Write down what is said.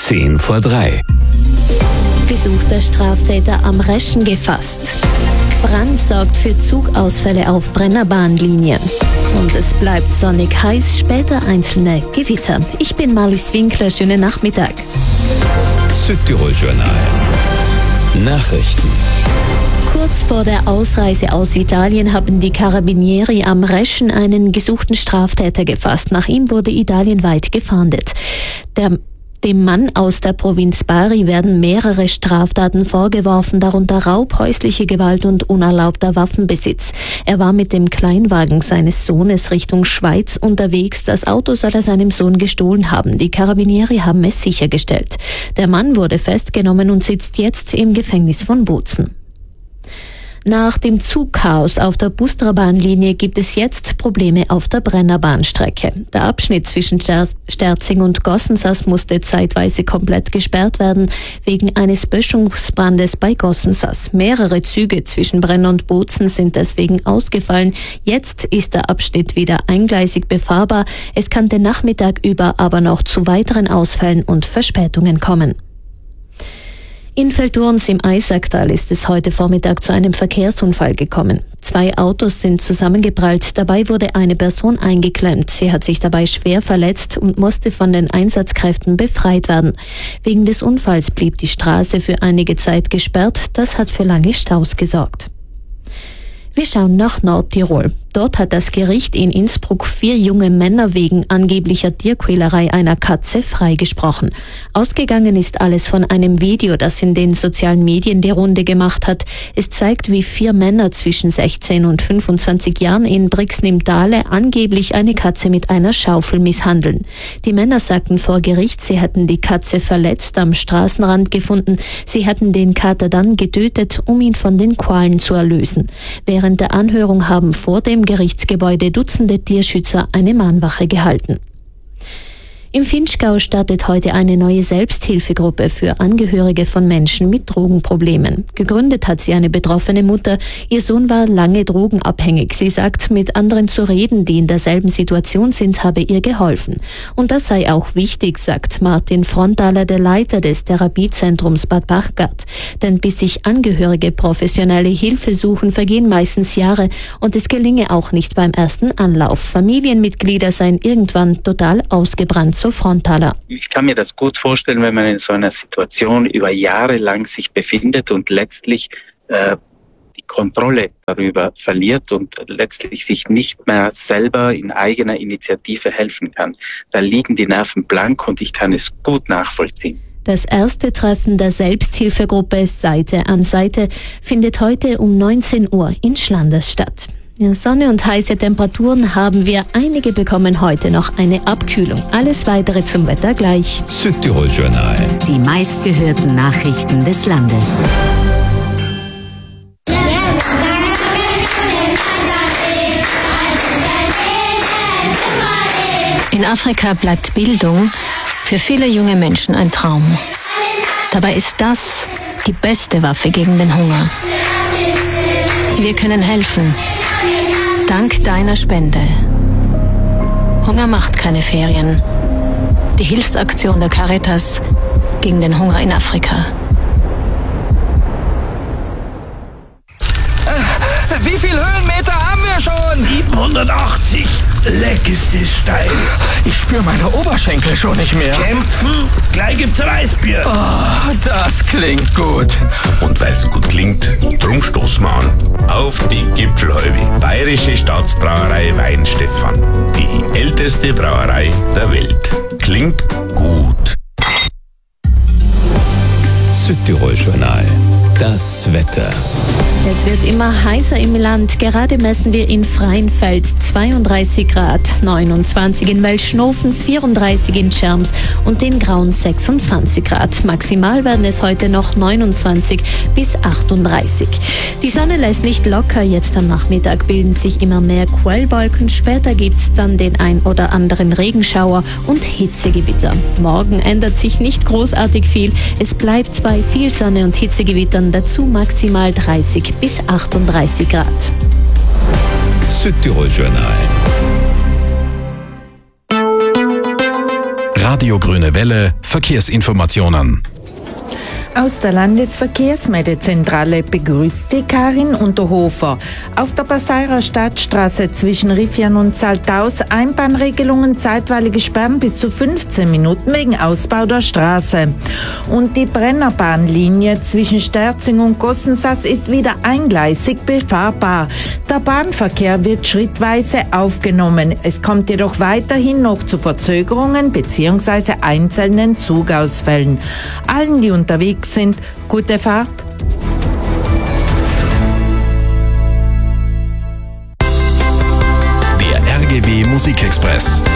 3:10. Gesuchter Straftäter am Reschen gefasst. Brand sorgt für Zugausfälle auf Brennerbahnlinien. Und es bleibt sonnig heiß, später einzelne Gewitter. Ich bin Marlies Winkler, schönen Nachmittag. Südtirol-Journal. Nachrichten. Kurz vor der Ausreise aus Italien haben die Carabinieri am Reschen einen gesuchten Straftäter gefasst. Nach ihm wurde italienweit gefahndet. Dem Mann aus der Provinz Bari werden mehrere Straftaten vorgeworfen, darunter Raub, häusliche Gewalt und unerlaubter Waffenbesitz. Er war mit dem Kleinwagen seines Sohnes Richtung Schweiz unterwegs. Das Auto soll er seinem Sohn gestohlen haben. Die Carabinieri haben es sichergestellt. Der Mann wurde festgenommen und sitzt jetzt im Gefängnis von Bozen. Nach dem Zugchaos auf der Bustra-Bahnlinie gibt es jetzt Probleme auf der Brennerbahnstrecke. Der Abschnitt zwischen Sterzing und Gossensas musste zeitweise komplett gesperrt werden, wegen eines Böschungsbrandes bei Gossensas. Mehrere Züge zwischen Brenn und Bozen sind deswegen ausgefallen. Jetzt ist der Abschnitt wieder eingleisig befahrbar. Es kann den Nachmittag über aber noch zu weiteren Ausfällen und Verspätungen kommen. In Velturns im Eisacktal ist es heute Vormittag zu einem Verkehrsunfall gekommen. 2 Autos sind zusammengeprallt, dabei wurde eine Person eingeklemmt. Sie hat sich dabei schwer verletzt und musste von den Einsatzkräften befreit werden. Wegen des Unfalls blieb die Straße für einige Zeit gesperrt, das hat für lange Staus gesorgt. Wir schauen nach Nordtirol. Dort hat das Gericht in Innsbruck 4 junge Männer wegen angeblicher Tierquälerei einer Katze freigesprochen. Ausgegangen ist alles von einem Video, das in den sozialen Medien die Runde gemacht hat. Es zeigt, wie 4 Männer zwischen 16 und 25 Jahren in Brixen im Tale angeblich eine Katze mit einer Schaufel misshandeln. Die Männer sagten vor Gericht, sie hätten die Katze verletzt am Straßenrand gefunden. Sie hätten den Kater dann getötet, um ihn von den Qualen zu erlösen. Während der Anhörung haben vor dem Gerichtsgebäude Dutzende Tierschützer eine Mahnwache gehalten. Im Vinschgau startet heute eine neue Selbsthilfegruppe für Angehörige von Menschen mit Drogenproblemen. Gegründet hat sie eine betroffene Mutter. Ihr Sohn war lange drogenabhängig. Sie sagt, mit anderen zu reden, die in derselben Situation sind, habe ihr geholfen. Und das sei auch wichtig, sagt Martin Frontaler, der Leiter des Therapiezentrums Bad Bachgart. Denn bis sich Angehörige professionelle Hilfe suchen, vergehen meistens Jahre und es gelinge auch nicht beim ersten Anlauf. Familienmitglieder seien irgendwann total ausgebrannt. So Frontaler. Ich kann mir das gut vorstellen, wenn man in so einer Situation über Jahre lang sich befindet und letztlich die Kontrolle darüber verliert und letztlich sich nicht mehr selber in eigener Initiative helfen kann. Da liegen die Nerven blank und ich kann es gut nachvollziehen. Das erste Treffen der Selbsthilfegruppe Seite an Seite findet heute um 19 Uhr in Schlanders statt. Ja, Sonne und heiße Temperaturen haben wir. Einige bekommen heute noch eine Abkühlung. Alles weitere zum Wetter gleich. Südtirol-Journal. Die meistgehörten Nachrichten des Landes. In Afrika bleibt Bildung für viele junge Menschen ein Traum. Dabei ist das die beste Waffe gegen den Hunger. Wir können helfen. Dank deiner Spende. Hunger macht keine Ferien. Die Hilfsaktion der Caritas gegen den Hunger in Afrika. Wie viele Höhenmeter haben wir schon? 780. Leck ist das steil. Ich spüre meine Oberschenkel schon nicht mehr. Kämpfen? Gleich gibt's ein Weißbier. Oh, das klingt gut. Und weil's gut klingt, drum stoßen wir an. Auf die Gipfelhäube. Bayerische Staatsbrauerei Weinstefan. Die älteste Brauerei der Welt. Klingt gut. Südtirol-Journal. Das Wetter. Es wird immer heißer im Land. Gerade messen wir in Freienfeld 32 Grad, 29 in Welschnofen, 34 in Scherms und in Grauen 26 Grad. Maximal werden es heute noch 29 bis 38. Die Sonne lässt nicht locker. Jetzt am Nachmittag bilden sich immer mehr Quellwolken. Später gibt's dann den ein oder anderen Regenschauer und Hitzegewitter. Morgen ändert sich nicht großartig viel. Es bleibt bei viel Sonne und Hitzegewittern, dazu maximal 30 bis 38 Grad. Südtirol-Journal. Radio Grüne Welle Verkehrsinformationen. Aus der Landesverkehrsmeldezentrale begrüßt Sie Karin Unterhofer. Auf der Passauer Stadtstraße zwischen Riffian und Saltaus Einbahnregelungen zeitweilige Sperren bis zu 15 Minuten wegen Ausbau der Straße. Und die Brennerbahnlinie zwischen Sterzing und Gossensass ist wieder eingleisig befahrbar. Der Bahnverkehr wird schrittweise aufgenommen. Es kommt jedoch weiterhin noch zu Verzögerungen bzw. einzelnen Zugausfällen. Allen, die unterwegs sind, gute Fahrt. Der RGW Musikexpress.